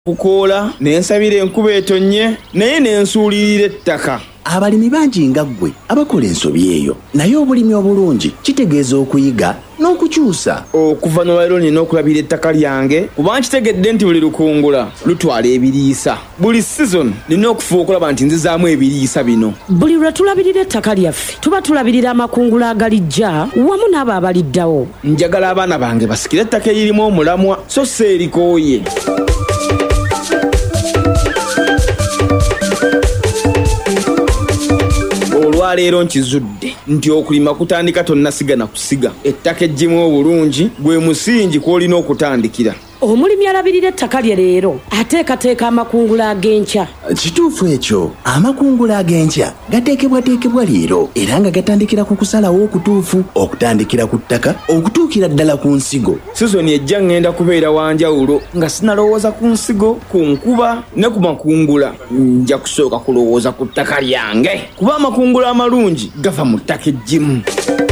Kukoola nensabira enkuba etonnye naye nensuulirira ettaka. Abalimi bangi nga ggwe abakola ensobi eyo naye obulimi obulungi kitegeeza okuyiga n'okukyusa. Okuva n'olwaleero nina okulabira ettaka lyange kuba nkitegedde nti buli lukungula lutwala ebiriisa. Buli season nina okufuuka okulaba nti nzizaamu ebiriisa bino. Buli lwe tulabirira ettaka lyaffe tuba tulabirira amakungula agalijja wamu n'abo abaliddawo. Njagala abaana bange basikire ettaka eririmu omulamwa so si erikooye. Olwaleero nkizudde nti okulima kutandika tonnasiga na kusiga. Ettaka eggimu obulungi gwe musingi kw'olina okutandikira. Omulimi alabirira ettaka lye leero ateekateeka amakungula ag'enkya. Kituufu ekyo, amakungula ag'enkya gateekebwateekebwa leero era nga gatandikira ku kusalawo okutuufu okutandikira ku ttaka okutuukira ddala ku nsigo. Sizoni ejja ngenda kubeera wanjawulo nga sinalowooza ku nsigo, ku nkuba ne ku makungula. Nja kusooka kulowooza ku ttaka lyange kuba amakungula amalungi gava mu ttaka eggimu.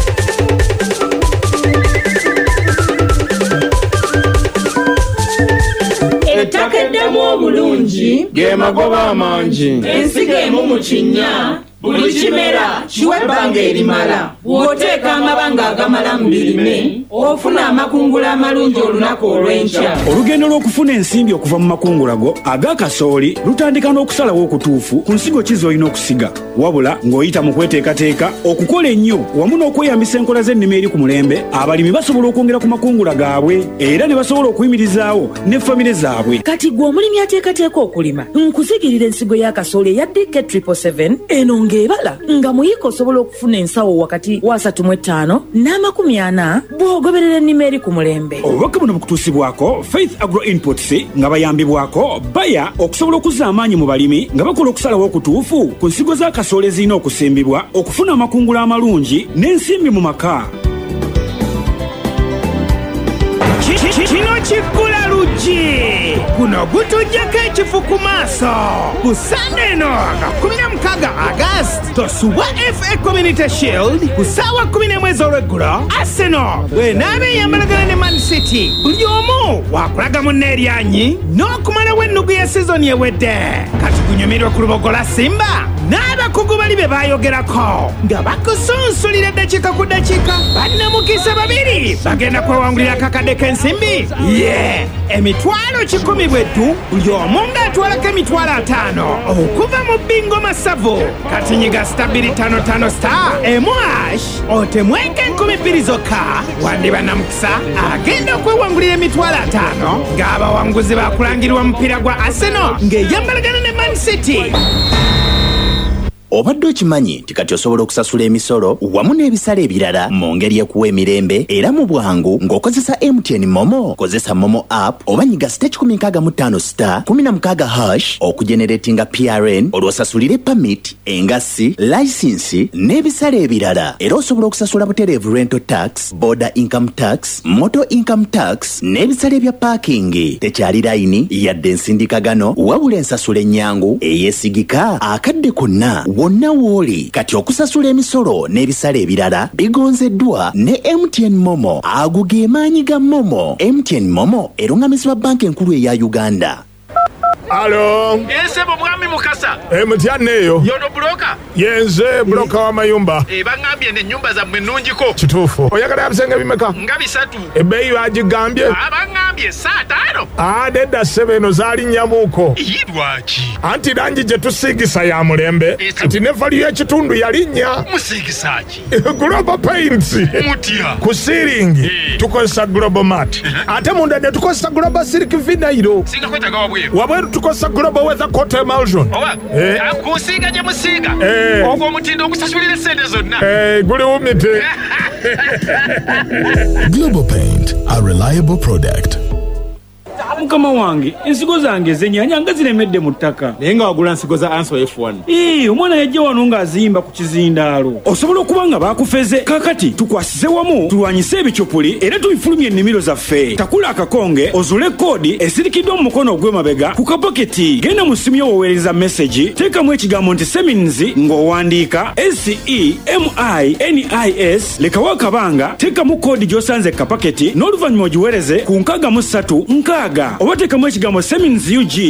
Ettaka eddamu obulungi ge magoba amangi. Ensigo emu mu kinnya buli kimera kiwa ebbanga erimala. Bw'oteeka amabanga agamala mu birime ofuna amakungula amalungi olunaku olw'enkya. Olugendo lw'okufuna ensimbi okuva mu makungula go aga kasooli lutandika n'okusalawo okutuufu ku nsigo ki z'olina okusiga, wabula ng'oyita mu kweteekateeka okukola ennyo wamu n'okweyambisa enkola z'ennima eri ku mulembe. Abalimi basobola okwongera ku makungula gaabwe era ne basobola okuyimirizaawo ne famire zaabwe. Kati gwe omulimi ateekateeka okulima nkuzigirira ensigo ya kasooli eya DK777 eno ng'ebala nga muyika osobola okufuna ensawo wakati wa 35 n'40 bw'ogoberera ennima eri ku mulembe. Obubaka buno bukutuusibwako Faith Agro Inputs nga bayambibwako Bayer okusobola okuzza amaanyi mu balimi nga bakola okusalawo okutuufu ku nsigo za kasooli ezirina okusimbibwa okufuna amakungula amalungi n'ensimbi mu maka. Kino kiggula luggi guno gutujjako ekifu ku maaso ku Sande eno nga 16 August tosubwa FA Community Shield ku ssaawa 11 ez'olweggulo. Arsenal bw'enaaba eyambalagana ne Man City buli omu wakulaga munne eryanyi n'okumalawo ennugu ya sizoni ewedde. Kati gunyumirwe ku lubogola Simba n'abakugu bali be baayogerako nga bakusunsulira eddakiika ku ddakiika. Bannamukisa babiri bagenda kwewangulira akakadde k'ensimbi emitwalo 10 bweddu buli omu ng'atwalako emitwalo 5 okuva mu bingo masavu. Kati nyiga *255 emu# otemweke 2,000 zokka. Wandiba namukisa agenda okwewangulira emitwalo 5 ng'abawanguzi bakulangirwa mupiira gwa Arsenal ng'eyambalagana ne Man City. Obadde okimanyi nti kati osobola okusasula emisolo wamu n'ebisale ebirala mu ngeri ekuwa emirembe era mu bwangu ng'okozesa MTN Momo. Kozesa Momo app oba nyiga *155*16# okugeneratinga PRN olwosasulire permit, engassi, license n'ebisale ebirala. Era osobola okusasula butereevu rental tax, border income tax, motor income tax n'ebisale ebya parking. Tekyali layini yadde ensindikagano wabula ensasula ennyangu eyeesigika akadde konna wonna wooli. Kati okusasula emisolo n'ebisale ebirala bigonzeddwa ne MTN Momo. Ago ge maanyi ga Momo. MTN Momo erungamizibwa banka enkulu eya Uganda. Alo. Ensebo mwami Mukasa. Mutyanne eyo. Yono buloka. Yenze buloka wa mayumba. Bangambye ne nnyumba zammwe nnungiko. Kituufu. Oyagala ebisenge bimeka? Nga 3. Ebbeeyi bagigambye? Bangambye 5. Nedda ssebo eno zaali nnyamuuko. Lwaki? Anti langi gye tusiigisa ya mulembe. Kati ne valiyo y'ekitundu yalinnya. Musiigisa ki? Global Paints. Mutya. Ku siiringi tukozesa Global Mat. Ate munda ne tukozesa Global Silk Vinyl. Singa kwetaga wabweru. Wabweru tukozesa Global Weather Coat Emulsion. Kusiiga gye musiiga. Ogwo omutindo okusasulira essente zonna. Guli wumite. Global Paint, a reliable product. Mukama wange ensigo zange zenyanya nga ziremedde mu ttaka. Naye nga wagula nsigo za Answer F1. Omwana yajja wano ng'azimba ku kizindaalo. Osobola okuba nga baakufeze. Kakati tukwasize wamu tulwanyise ebicupuli era tubifulumye ennimiro zaffe. Takula akakonge ozule koodi esirikiddwa mu mukono ogw'emabega ku kapaketi. Genda mu ssimu yo woweereza message, teekamu ekigambo nti Semins ng'owandiika SEMINIS, lekawo akabanga, teekamu koodi gy'osanze kapaketi n'oluvannyuma ogiweereze ku 63 6 oba teekamu ekigambo Semins UG